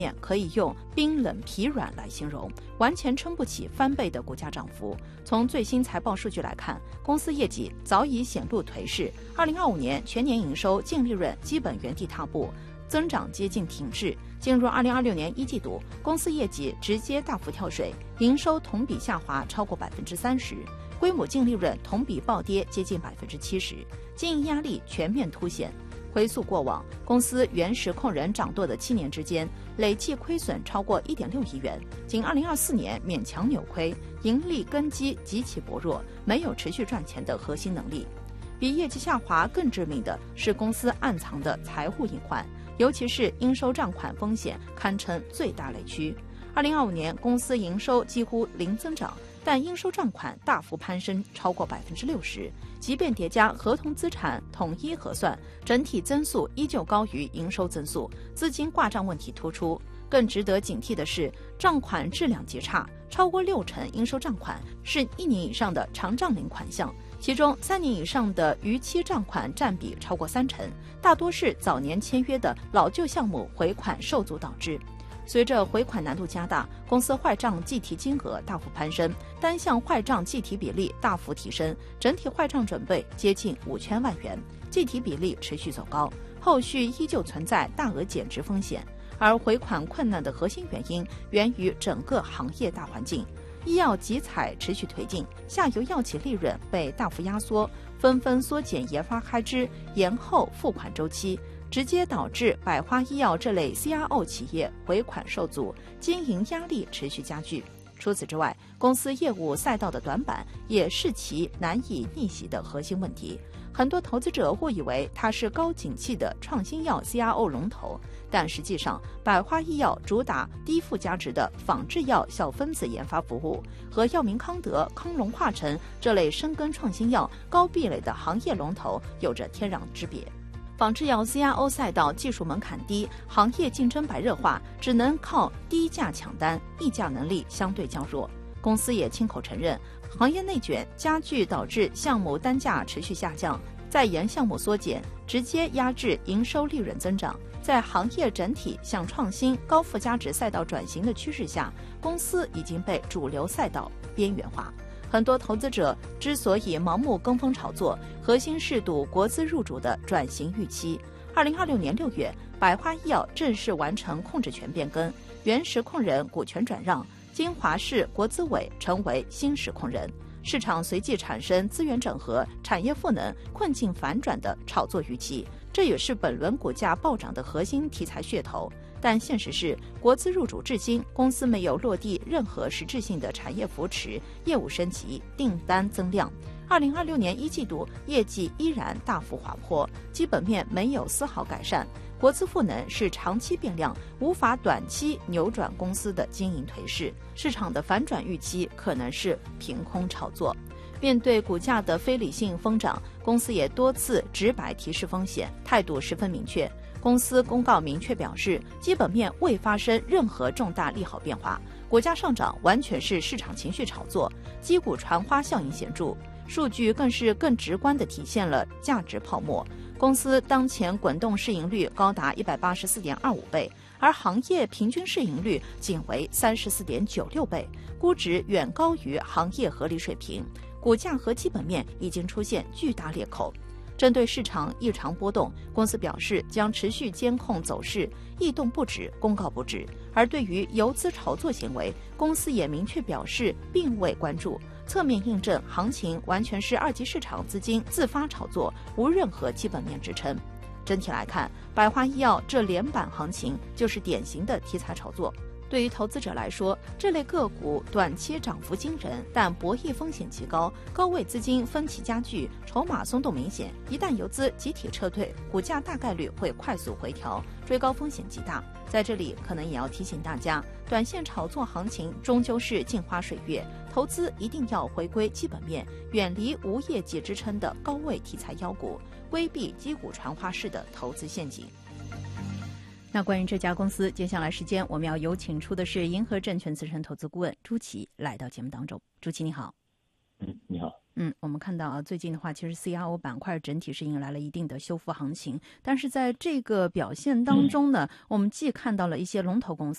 可以用冰冷疲软来形容，完全撑不起翻倍的股价涨幅。从最新财报数据来看，公司业绩早已显露颓势。2025年全年营收、净利润基本原地踏步，增长接近停滞。进入2026年一季度，公司业绩直接大幅跳水，营收同比下滑超过30%，规模净利润同比暴跌接近70%，经营压力全面凸显。回溯过往，公司原实控人掌舵的7年之间，累计亏损超过1.6亿元，仅2024年勉强扭亏，盈利根基极其薄弱，没有持续赚钱的核心能力。比业绩下滑更致命的是公司暗藏的财务隐患，尤其是应收账款风险堪称最大雷区。2025年公司营收几乎零增长，但应收账款大幅攀升超过60%，即便叠加合同资产统一核算，整体增速依旧高于营收增速，资金挂账问题突出。更值得警惕的是，账款质量极差，超过60%应收账款是1年以上的长账龄款项，其中3年以上的逾期账款占比超过30%，大多是早年签约的老旧项目回款受阻导致。随着回款难度加大，公司坏账计提金额大幅攀升，单项坏账计提比例大幅提升，整体坏账准备接近5000万元，计提比例持续走高，后续依旧存在大额减值风险。而回款困难的核心原因源于整个行业大环境，医药集采持续推进，下游药企利润被大幅压缩，纷纷缩减研发开支，延后付款周期，直接导致百花医药这类 CRO 企业回款受阻，经营压力持续加剧。除此之外，公司业务赛道的短板也是其难以逆袭的核心问题。很多投资者误以为它是高景气的创新药 CRO 龙头，但实际上百花医药主打低附加值的仿制药小分子研发服务，和药明康德、康龙化成这类深耕创新药高壁垒的行业龙头有着天壤之别。仿制药 CRO 赛道技术门槛低，行业竞争白热化，只能靠低价抢单，议价能力相对较弱。公司也亲口承认，行业内卷加剧导致项目单价持续下降，在研项目缩减，直接压制营收利润增长。在行业整体向创新高附加值赛道转型的趋势下，公司已经被主流赛道边缘化。很多投资者之所以盲目跟风炒作，核心是赌国资入主的转型预期。2026年6月，百花医药正式完成控制权变更，原实控人股权转让，经华视国资委成为新实控人，市场随即产生资源整合、产业赋能、困境反转的炒作预期，这也是本轮股价暴涨的核心题材噱头。但现实是，国资入主至今，公司没有落地任何实质性的产业扶持、业务升级、订单增量。2026年一季度业绩依然大幅滑坡，基本面没有丝毫改善。国资赋能是长期变量，无法短期扭转公司的经营颓势。市场的反转预期可能是凭空炒作。面对股价的非理性疯涨，公司也多次直白提示风险，态度十分明确。公司公告明确表示，基本面未发生任何重大利好变化，股价上涨完全是市场情绪炒作，击鼓传花效应显著。数据更是更直观地体现了价值泡沫。公司当前滚动市盈率高达184.25倍，而行业平均市盈率仅为34.96倍，估值远高于行业合理水平，股价和基本面已经出现巨大裂口。针对市场异常波动，公司表示将持续监控走势，异动不止，公告不止。而对于游资炒作行为，公司也明确表示并未关注，侧面印证行情完全是二级市场资金自发炒作，无任何基本面支撑。整体来看，百花医药这连板行情就是典型的题材炒作。对于投资者来说，这类个股短期涨幅惊人，但博弈风险极高，高位资金分歧加剧，筹码松动明显。一旦游资集体撤退，股价大概率会快速回调，追高风险极大。在这里可能也要提醒大家，短线炒作行情终究是镜花水月，投资一定要回归基本面，远离无业绩支撑的高位题材妖股，规避击鼓传花式的投资陷阱。那关于这家公司，接下来时间我们要有请出的是银河证券资深投资顾问朱琦来到节目当中。朱琦你好。 你好。 我们看到啊，最近的话，其实 CRO 板块整体是迎来了一定的修复行情，但是在这个表现当中呢，我们既看到了一些龙头公司